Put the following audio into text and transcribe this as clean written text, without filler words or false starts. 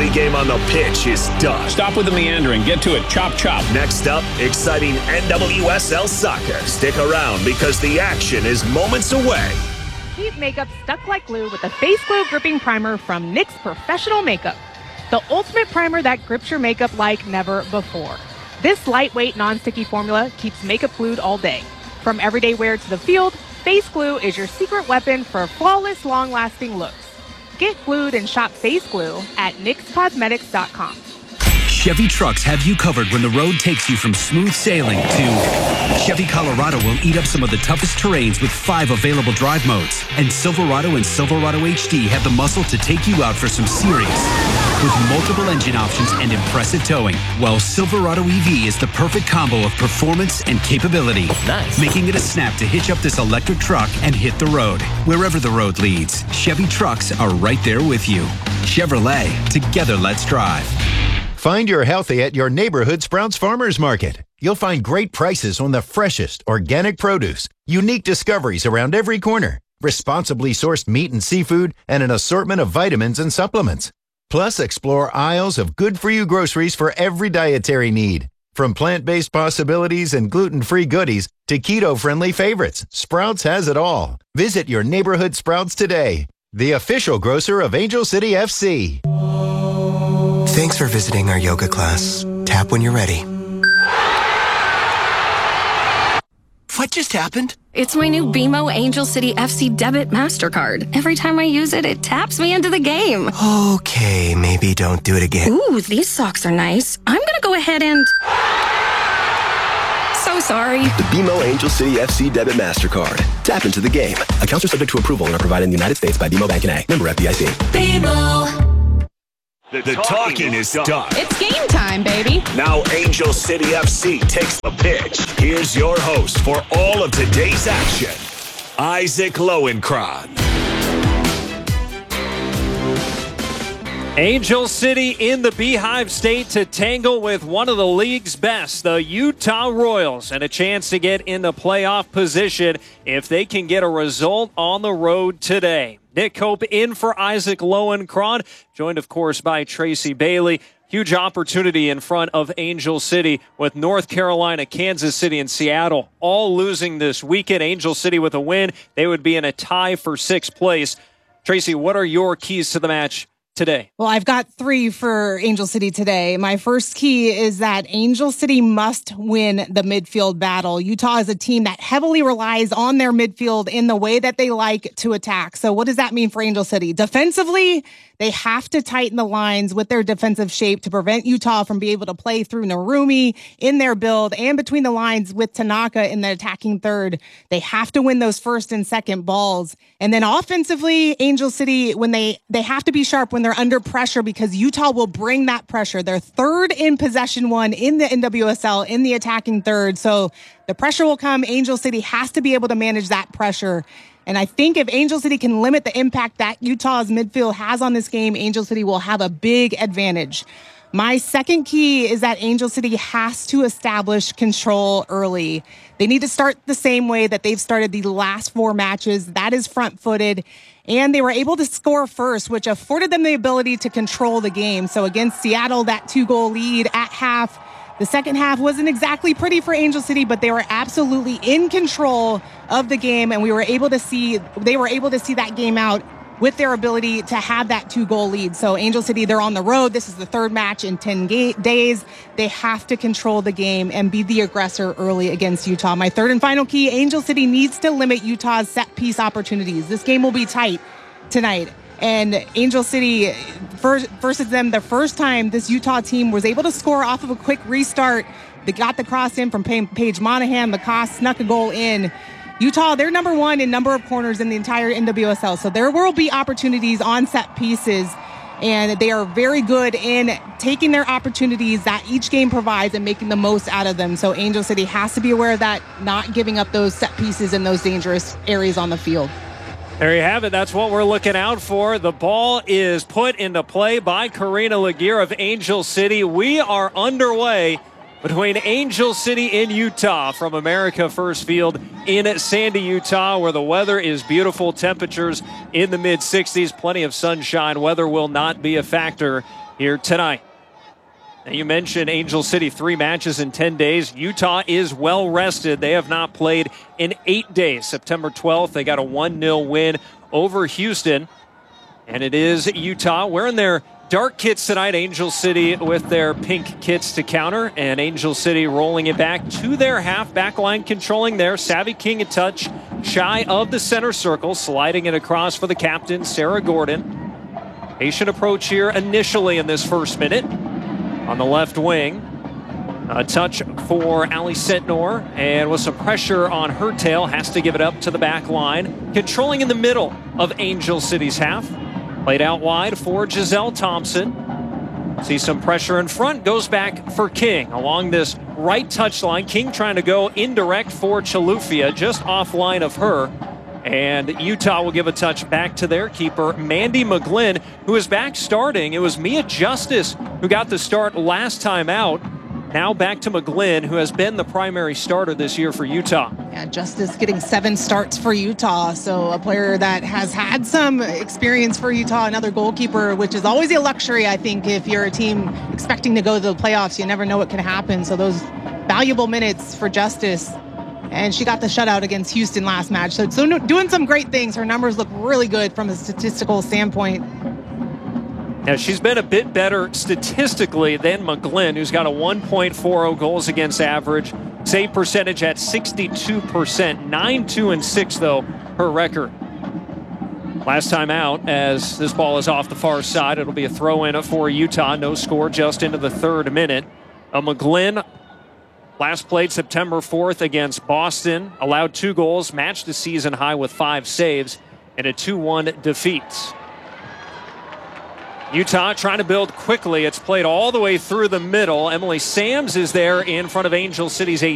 Pregame on the pitch is done. Stop with the meandering. Get to it. Chop, chop. Next up, exciting NWSL soccer. Stick around because the action is moments away. Keep makeup stuck like glue with the Face Glue Gripping Primer from NYX Professional Makeup. The ultimate primer that grips your makeup like never before. This lightweight, non-sticky formula keeps makeup glued all day. From everyday wear to the field, Face Glue is your secret weapon for flawless, long-lasting looks. Get glued and shop Face Glue at NYXCosmetics.com. Chevy trucks have you covered when the road takes you from smooth sailing to Chevy Colorado will eat up some of the toughest terrains with 5 available drive modes. And Silverado and Silverado HD have the muscle to take you out for some serious with multiple engine options and impressive towing. While Silverado EV is the perfect combo of performance and capability. Nice. Making it a snap to hitch up this electric truck and hit the road. Wherever the road leads, Chevy trucks are right there with you. Chevrolet, together let's drive. Find your healthy at your neighborhood Sprouts Farmers Market. You'll find great prices on the freshest organic produce, unique discoveries around every corner, responsibly sourced meat and seafood, and an assortment of vitamins and supplements. Plus, explore aisles of good-for-you groceries for every dietary need. From plant-based possibilities and gluten-free goodies to keto-friendly favorites, Sprouts has it all. Visit your neighborhood Sprouts today, the official grocer of Angel City FC. Thanks for visiting our yoga class. Tap when you're ready. What just happened? It's my new BMO Angel City FC Debit MasterCard. Every time I use it, it taps me into the game. Okay, maybe don't do it again. Ooh, these socks are nice. I'm gonna go ahead and... So sorry. The BMO Angel City FC Debit MasterCard. Tap into the game. Accounts are subject to approval and are provided in the United States by BMO Bank N.A. Member FDIC. BMO. The talking is done. It's game time, baby. Now Angel City FC takes the pitch. Here's your host for all of today's action, Isaac Lowenkron. Angel City in the Beehive State to tangle with one of the league's best, the Utah Royals, and a chance to get into playoff position if they can get a result on the road today. Nick Cope in for Isaac Lowenkron, joined, of course, by Tracy Bailey. Huge opportunity in front of Angel City with North Carolina, Kansas City, and Seattle all losing this weekend. Angel City with a win, they would be in a tie for 6th place. Tracy, what are your keys to the match today? Well, I've got 3 for Angel City today. My first key is that Angel City must win the midfield battle. Utah is a team that heavily relies on their midfield in the way that they like to attack. So what does that mean for Angel City? Defensively, they have to tighten the lines with their defensive shape to prevent Utah from being able to play through Narumi in their build and between the lines with Tanaka in the attacking third. They have to win those first and second balls. And then offensively, Angel City, when they have to be sharp when they're under pressure because Utah will bring that pressure. They're third in possession one in the NWSL in the attacking third. So the pressure will come. Angel City has to be able to manage that pressure. And I think if Angel City can limit the impact that Utah's midfield has on this game, Angel City will have a big advantage. My second key is that Angel City has to establish control early. They need to start the same way that they've started the last 4 matches. That is front-footed. And they were able to score first, which afforded them the ability to control the game. So against Seattle, that 2-goal lead at half. The second half wasn't exactly pretty for Angel City, but they were absolutely in control of the game, and they were able to see that game out with their ability to have that 2-goal lead. So Angel City, they're on the road. This is the 3rd match in 10 days. They have to control the game and be the aggressor early against Utah. My third and final key, Angel City needs to limit Utah's set piece opportunities. This game will be tight tonight. And Angel City versus them, the first time this Utah team was able to score off of a quick restart. They got the cross in from Paige Monahan. Lacoste snuck a goal in. Utah, they're number 1 in number of corners in the entire NWSL. So there will be opportunities on set pieces. And they are very good in taking their opportunities that each game provides and making the most out of them. So Angel City has to be aware of that, not giving up those set pieces in those dangerous areas on the field. There you have it. That's what we're looking out for. The ball is put into play by Karina Laguerre of Angel City. We are underway between Angel City and Utah from America First Field in Sandy, Utah, where the weather is beautiful. Temperatures in the mid-60s. Plenty of sunshine. Weather will not be a factor here tonight. And you mentioned Angel City, 3 matches in 10 days. Utah is well rested. They have not played in 8 days. September 12th, they got a 1-0 win over Houston. And it is Utah wearing their dark kits tonight. Angel City with their pink kits to counter. And Angel City rolling it back to their half. Backline controlling there. Savvy King a touch shy of the center circle. Sliding it across for the captain, Sarah Gordon. Patient approach here initially in this first minute. On the left wing, a touch for Ali Sentnor, and with some pressure on her tail, has to give it up to the back line. Controlling in the middle of Angel City's half. Played out wide for Giselle Thompson. See some pressure in front, goes back for King along this right touchline. King trying to go indirect for Chalufia, just offline of her. And Utah will give a touch back to their keeper, Mandy McGlynn, who is back starting. It was Mia Justice who got the start last time out. Now back to McGlynn, who has been the primary starter this year for Utah. Yeah, Justice getting 7 starts for Utah. So a player that has had some experience for Utah, another goalkeeper, which is always a luxury, I think, if you're a team expecting to go to the playoffs. You never know what can happen. So those valuable minutes for Justice. And she got the shutout against Houston last match. So doing some great things. Her numbers look really good from a statistical standpoint. Yeah, she's been a bit better statistically than McGlynn, who's got a 1.40 goals against average. Save percentage at 62%. 9-2-6, though, her record. Last time out, as this ball is off the far side, it'll be a throw-in for Utah. No score just into the 3rd minute. McGlynn last played September 4th against Boston. Allowed 2 goals, matched the season high with 5 saves, and a 2-1 defeat. Utah trying to build quickly. It's played all the way through the middle. Emily Sams is there in front of Angel City's